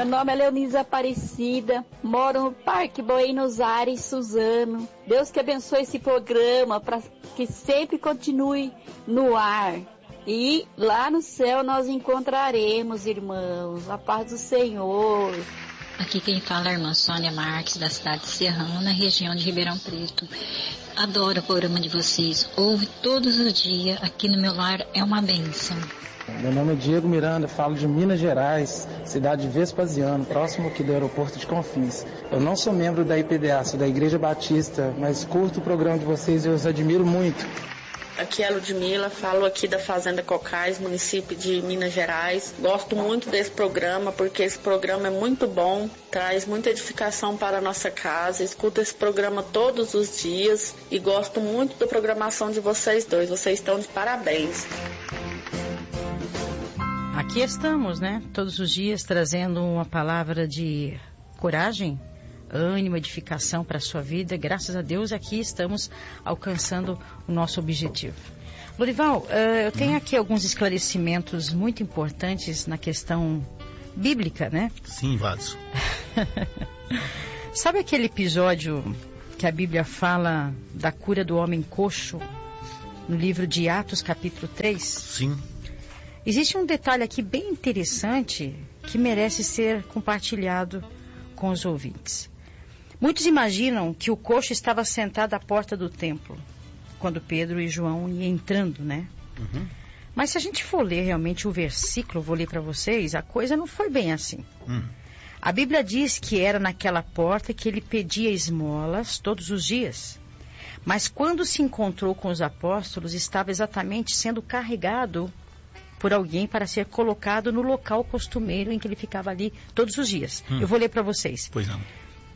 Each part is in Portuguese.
Meu nome é Leonisa Aparecida, moro no Parque Buenos Aires, Suzano. Deus que abençoe esse programa para que sempre continue no ar. E lá no céu nós encontraremos, irmãos, a paz do Senhor. Aqui quem fala é a irmã Sônia Marques, da cidade de Serrano, na região de Ribeirão Preto. Adoro o programa de vocês, ouve todos os dias, aqui no meu lar é uma bênção. Meu nome é Diego Miranda, falo de Minas Gerais, cidade de Vespasiano, próximo aqui do aeroporto de Confins. Eu não sou membro da IPDA, sou da Igreja Batista, mas curto o programa de vocês e eu os admiro muito. Aqui é a Ludmila, falo aqui da Fazenda Cocais, município de Minas Gerais. Gosto muito desse programa porque esse programa é muito bom, traz muita edificação para a nossa casa. Escuto esse programa todos os dias e gosto muito da programação de vocês dois. Vocês estão de parabéns. Aqui estamos, né? Todos os dias trazendo uma palavra de coragem, ânimo, edificação para a sua vida. Graças a Deus aqui estamos alcançando o nosso objetivo. Lorival, eu tenho aqui alguns esclarecimentos muito importantes na questão bíblica, né? Sim, Vaso. Sabe aquele episódio que a Bíblia fala da cura do homem coxo no livro de Atos, capítulo 3? Sim. Existe um detalhe aqui bem interessante que merece ser compartilhado com os ouvintes. Muitos imaginam que o coxo estava sentado à porta do templo, quando Pedro e João iam entrando, né? Uhum. Mas se a gente for ler realmente o versículo, vou ler para vocês, a coisa não foi bem assim. A Bíblia diz que era naquela porta que ele pedia esmolas todos os dias. Mas quando se encontrou com os apóstolos, estava exatamente sendo carregado por alguém para ser colocado no local costumeiro em que ele ficava ali todos os dias. Eu vou ler para vocês. Pois não.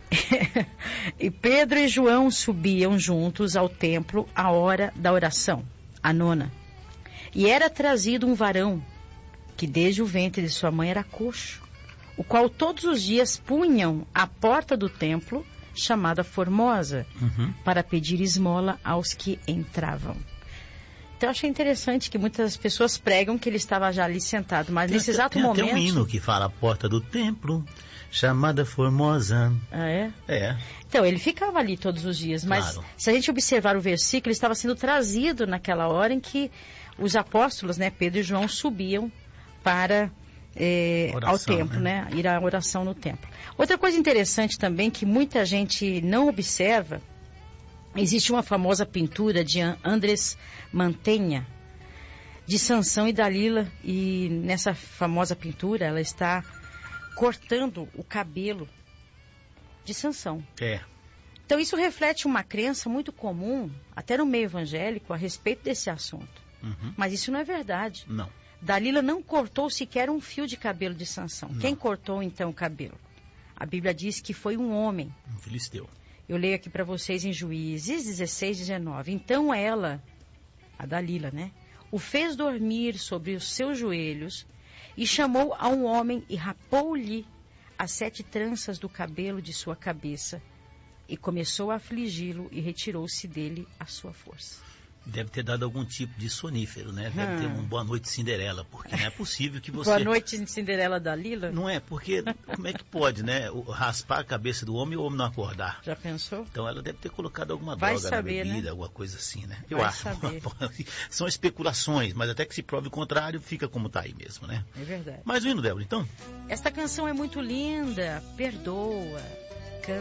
E Pedro e João subiam juntos ao templo à hora da oração, a 9ª. E era trazido um varão, que desde o ventre de sua mãe era coxo, o qual todos os dias punham à porta do templo, chamada Formosa, para pedir esmola aos que entravam. Então eu achei interessante que muitas pessoas pregam que ele estava já ali sentado, mas nesse exato momento... Tem um hino que fala a porta do templo, chamada Formosa. Ah, é? É. Então, ele ficava ali todos os dias, mas claro, se a gente observar o versículo, ele estava sendo trazido naquela hora em que os apóstolos, né, Pedro e João, subiam para oração, ao templo, né, ir à oração no templo. Outra coisa interessante também, que muita gente não observa, existe uma famosa pintura de Andrés Mantegna, de Sansão e Dalila, e nessa famosa pintura ela está cortando o cabelo de Sansão. É. Então isso reflete uma crença muito comum, até no meio evangélico, a respeito desse assunto. Mas isso não é verdade. Não. Dalila não cortou sequer um fio de cabelo de Sansão. Não. Quem cortou então o cabelo? A Bíblia diz que foi um homem. Um filisteu. Eu leio aqui para vocês em Juízes 16, 19. Então ela, a Dalila, né, o fez dormir sobre os seus joelhos e chamou a um homem e rapou-lhe as 7 tranças do cabelo de sua cabeça e começou a afligi-lo e retirou-se dele a sua força. Deve ter dado algum tipo de sonífero, né? Deve ter um Boa Noite Cinderela, porque não é possível que você... Boa Noite Cinderela Dalila? Não é, porque como é que pode, né? Raspar a cabeça do homem e o homem não acordar. Já pensou? Então ela deve ter colocado alguma Vai droga saber, na bebida, né? alguma coisa assim, né? Eu Vai acho. saber. São especulações, mas até que se prove o contrário, fica como está aí mesmo, né? É verdade. Mais um hino, Débora, então? Esta canção é muito linda, perdoa.